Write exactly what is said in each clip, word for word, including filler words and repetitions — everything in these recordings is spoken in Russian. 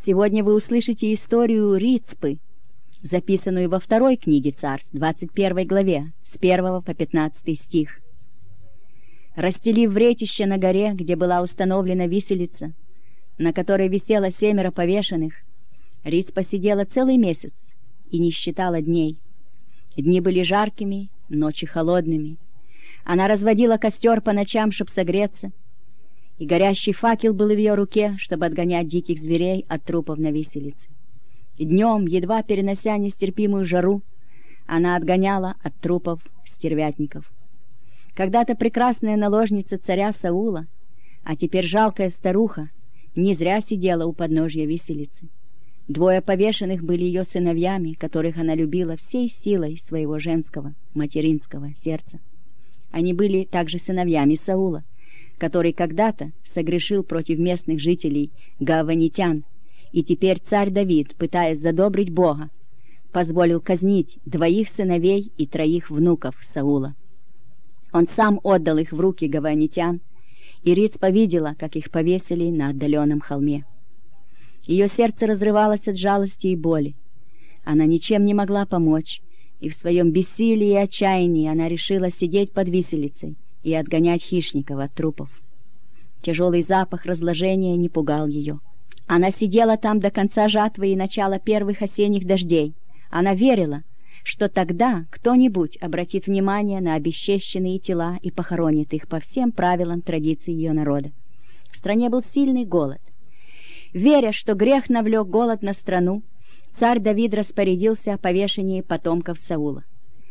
Сегодня вы услышите историю Рицпы, записанную во второй книге Царств, двадцать первой главе, с первого по пятнадцатый стих. Расстелив вретище на горе, где была установлена виселица, на которой висело семеро повешенных, Рицпа сидела целый месяц и не считала дней. Дни были жаркими, ночи холодными. Она разводила костер по ночам, чтобы согреться, и горящий факел был в ее руке, чтобы отгонять диких зверей от трупов на виселице. И днем, едва перенося нестерпимую жару, она отгоняла от трупов стервятников. Когда-то прекрасная наложница царя Саула, а теперь жалкая старуха, не зря сидела у подножья виселицы. Двое повешенных были ее сыновьями, которых она любила всей силой своего женского, материнского сердца. Они были также сыновьями Саула, который когда-то согрешил против местных жителей гаванитян, и теперь царь Давид, пытаясь задобрить Бога, позволил казнить двоих сыновей и троих внуков Саула. Он сам отдал их в руки гаванитян, и Рицпа видела, как их повесили на отдаленном холме. Ее сердце разрывалось от жалости и боли. Она ничем не могла помочь, и в своем бессилии и отчаянии она решила сидеть под виселицей и отгонять хищников от трупов. Тяжелый запах разложения не пугал ее. Она сидела там до конца жатвы и начала первых осенних дождей. Она верила, что тогда кто-нибудь обратит внимание на обесчещенные тела и похоронит их по всем правилам традиций ее народа. В стране был сильный голод. Веря, что грех навлек голод на страну, царь Давид распорядился о повешении потомков Саула.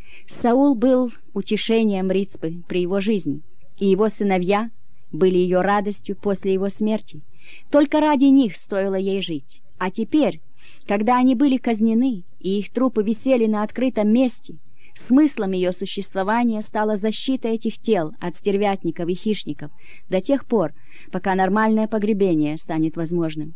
Саул был утешением Рицпы при его жизни, и его сыновья были ее радостью после его смерти. Только ради них стоило ей жить. А теперь, когда они были казнены, и их трупы висели на открытом месте, смыслом ее существования стала защита этих тел от стервятников и хищников до тех пор, пока нормальное погребение станет возможным.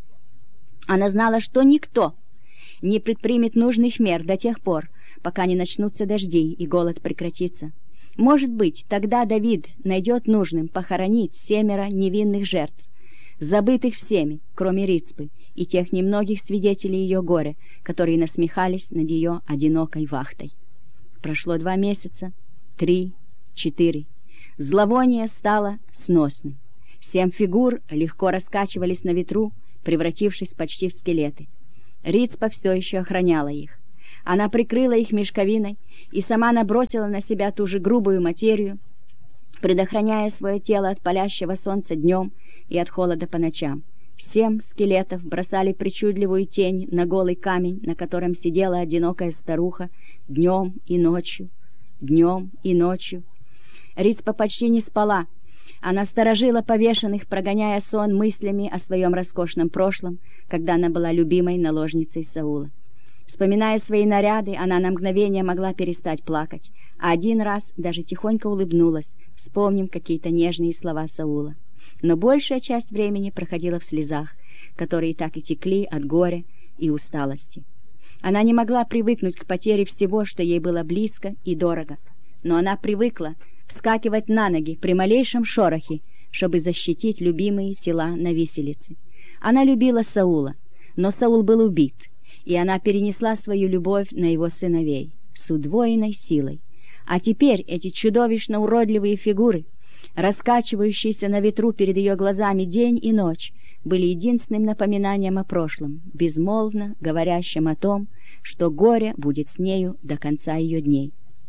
Она знала, что никто не предпримет нужных мер до тех пор, пока не начнутся дожди и голод прекратится. Может быть, тогда Давид найдет нужным похоронить семеро невинных жертв, забытых всеми, кроме Рицпы и тех немногих свидетелей ее горя, которые насмехались над ее одинокой вахтой. Прошло два месяца, три, четыре. Зловоние стало сносным. Семь фигур легко раскачивались на ветру, превратившись почти в скелеты. Рицпа все еще охраняла их. Она прикрыла их мешковиной и сама набросила на себя ту же грубую материю, предохраняя свое тело от палящего солнца днем и от холода по ночам. Семь скелетов бросали причудливую тень на голый камень, на котором сидела одинокая старуха днем и ночью, днем и ночью. Рицпа почти не спала. Она сторожила повешенных, прогоняя сон мыслями о своем роскошном прошлом, когда она была любимой наложницей Саула. Вспоминая свои наряды, она на мгновение могла перестать плакать, а один раз даже тихонько улыбнулась, вспомнив какие-то нежные слова Саула. Но большая часть времени проходила в слезах, которые так и текли от горя и усталости. Она не могла привыкнуть к потере всего, что ей было близко и дорого, но она привыкла вскакивать на ноги при малейшем шорохе, чтобы защитить любимые тела на виселице. Она любила Саула, но Саул был убит, и она перенесла свою любовь на его сыновей с удвоенной силой. А теперь эти чудовищно уродливые фигуры, раскачивающиеся на ветру перед ее глазами день и ночь, были единственным напоминанием о прошлом, безмолвно говорящим о том, что горе будет с нею до конца ее дней.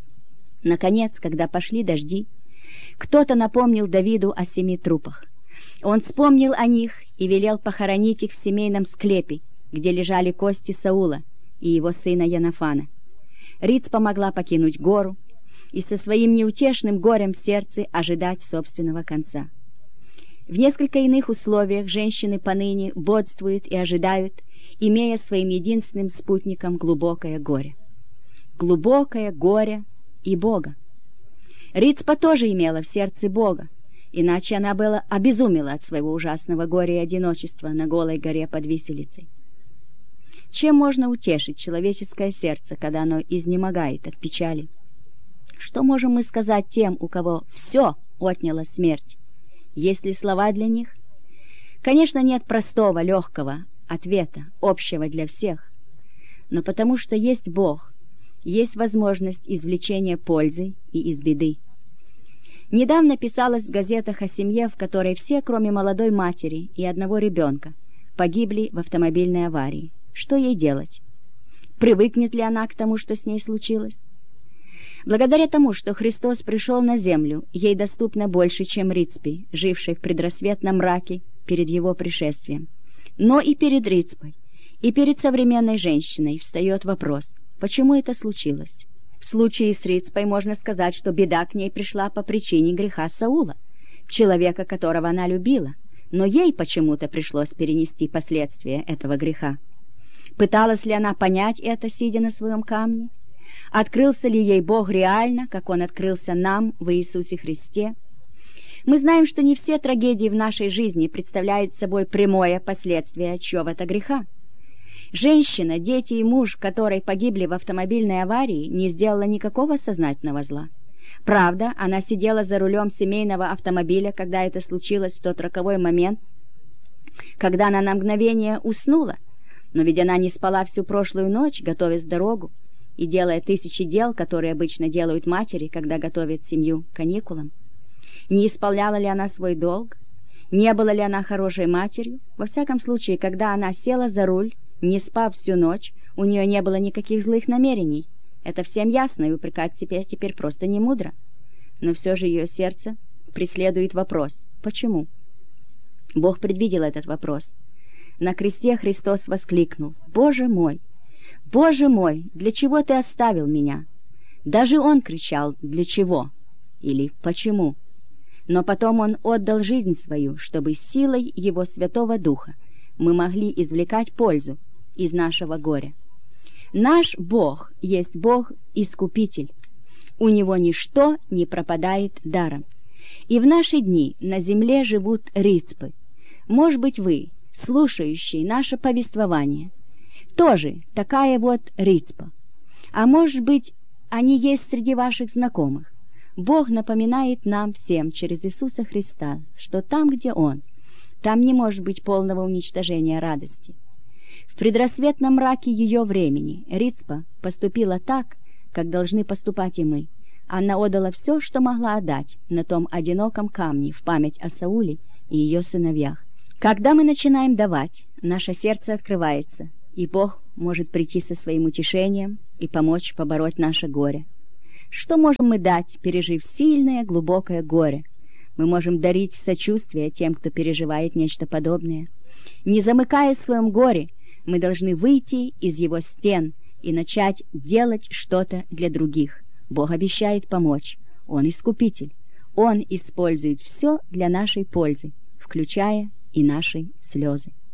Наконец, когда пошли дожди, кто-то напомнил Давиду о семи трупах. Он вспомнил о них и велел похоронить их в семейном склепе, где лежали кости Саула и его сына Йонафана. Рицпа могла покинуть гору и со своим неутешным горем в сердце ожидать собственного конца. В несколько иных условиях женщины поныне бодствуют и ожидают, имея своим единственным спутником глубокое горе. Глубокое горе и Бога. Рицпа тоже имела в сердце Бога, иначе она была обезумела от своего ужасного горя и одиночества на голой горе под виселицей. Чем можно утешить человеческое сердце, когда оно изнемогает от печали? Что можем мы сказать тем, у кого все отняла смерть? Есть ли слова для них? Конечно, нет простого, легкого, ответа, общего для всех, но потому что есть Бог, есть возможность извлечения пользы и из беды. Недавно писалось в газетах о семье, в которой все, кроме молодой матери и одного ребенка, погибли в автомобильной аварии. Что ей делать? Привыкнет ли она к тому, что с ней случилось? Благодаря тому, что Христос пришел на землю, ей доступно больше, чем Рицпи, жившей в предрассветном мраке перед его пришествием. Но и перед Рицпой, и перед современной женщиной встает вопрос, почему это случилось? В случае с Рицпой можно сказать, что беда к ней пришла по причине греха Саула, человека, которого она любила, но ей почему-то пришлось перенести последствия этого греха. Пыталась ли она понять это, сидя на своем камне? Открылся ли ей Бог реально, как Он открылся нам в Иисусе Христе? Мы знаем, что не все трагедии в нашей жизни представляют собой прямое последствие чьего-то греха. Женщина, дети и муж, которые погибли в автомобильной аварии, не сделала никакого сознательного зла. Правда, она сидела за рулем семейного автомобиля, когда это случилось в тот роковой момент, когда она на мгновение уснула, но ведь она не спала всю прошлую ночь, готовясь в дорогу и делая тысячи дел, которые обычно делают матери, когда готовят семью к каникулам. Не исполняла ли она свой долг? Не была ли она хорошей матерью? Во всяком случае, когда она села за руль, не спав всю ночь, у нее не было никаких злых намерений. Это всем ясно, и упрекать себя теперь просто не мудро. Но все же ее сердце преследует вопрос: почему? Бог предвидел этот вопрос. На кресте Христос воскликнул: «Боже мой! Боже мой! Для чего ты оставил меня?» Даже Он кричал: «Для чего?» или «Почему?». Но потом Он отдал жизнь свою, чтобы силой Его Святого Духа мы могли извлекать пользу из нашего горя. Наш Бог есть Бог-искупитель. У Него ничто не пропадает даром. И в наши дни на земле живут Рицпы. Может быть, вы, слушающие наше повествование, тоже такая вот Рицпа. А может быть, они есть среди ваших знакомых. Бог напоминает нам всем через Иисуса Христа, что там, где Он, там не может быть полного уничтожения радости. В предрассветном мраке ее времени Рицпа поступила так, как должны поступать и мы. Она отдала все, что могла отдать на том одиноком камне в память о Сауле и ее сыновьях. Когда мы начинаем давать, наше сердце открывается, и Бог может прийти со своим утешением и помочь побороть наше горе. Что можем мы дать, пережив сильное, глубокое горе? Мы можем дарить сочувствие тем, кто переживает нечто подобное. Не замыкаясь в своем горе, мы должны выйти из его стен и начать делать что-то для других. Бог обещает помочь. Он искупитель. Он использует все для нашей пользы, включая и наши слезы.